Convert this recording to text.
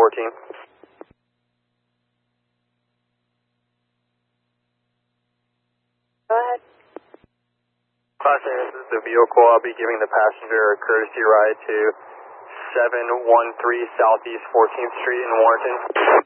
14. Go ahead. Class A, this is the vehicle. I'll be giving the passenger a courtesy ride to 713 Southeast 14th Street in Warrenton.